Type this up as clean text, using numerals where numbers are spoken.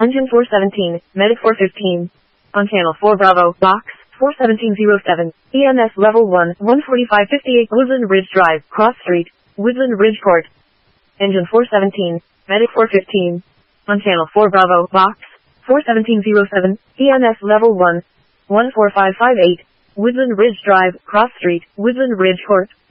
Engine 417, Medic 415. On channel 4 Bravo, box 41707, EMS level 1, 14558 Woodland Ridge Drive, Cross Street, Woodland Ridge Court. Engine 417, Medic 415. On channel 4 Bravo, box 41707, EMS level 1, 14558, Woodland Ridge Drive, Cross Street, Woodland Ridge Court.